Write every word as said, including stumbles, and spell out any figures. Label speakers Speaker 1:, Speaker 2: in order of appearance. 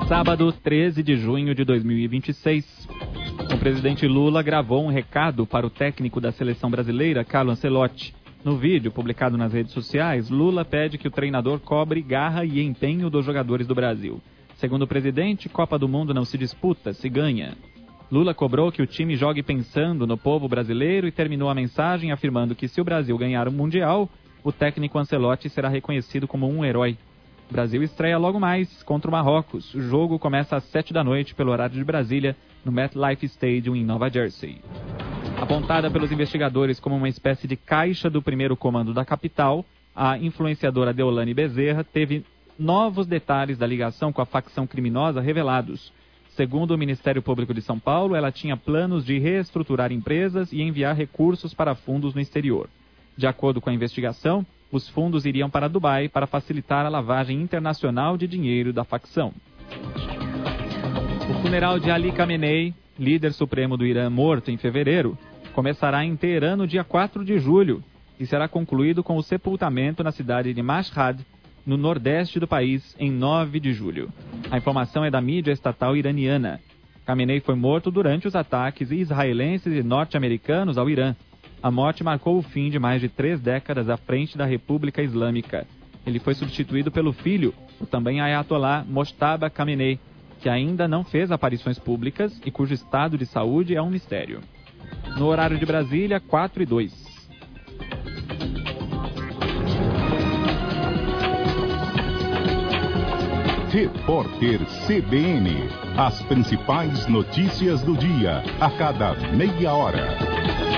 Speaker 1: Sábado, treze de junho de dois mil e vinte e seis. O presidente Lula gravou um recado para o técnico da seleção brasileira, Carlo Ancelotti. No vídeo, publicado nas redes sociais, Lula pede que o treinador cobre garra e empenho dos jogadores do Brasil. Segundo o presidente, Copa do Mundo não se disputa, se ganha. Lula cobrou que o time jogue pensando no povo brasileiro e terminou a mensagem afirmando que se o Brasil ganhar o Mundial, o técnico Ancelotti será reconhecido como um herói. O Brasil estreia logo mais contra o Marrocos. O jogo começa às sete da noite pelo horário de Brasília, no MetLife Stadium, em Nova Jersey. Apontada pelos investigadores como uma espécie de caixa do primeiro comando da capital, a influenciadora Deolane Bezerra teve novos detalhes da ligação com a facção criminosa revelados. Segundo o Ministério Público de São Paulo, ela tinha planos de reestruturar empresas e enviar recursos para fundos no exterior. De acordo com a investigação, os fundos iriam para Dubai para facilitar a lavagem internacional de dinheiro da facção. O funeral de Ali Khamenei, líder supremo do Irã morto em fevereiro, começará em Teherã no dia quatro de julho e será concluído com o sepultamento na cidade de Mashhad, no nordeste do país, em nove de julho. A informação é da mídia estatal iraniana. Khamenei foi morto durante os ataques israelenses e norte-americanos ao Irã. A morte marcou o fim de mais de três décadas à frente da República Islâmica. Ele foi substituído pelo filho, o também Ayatollah Mojtaba Khamenei, que ainda não fez aparições públicas e cujo estado de saúde é um mistério. No horário de Brasília, quatro e dois.
Speaker 2: Repórter C B N. As principais notícias do dia, a cada meia hora.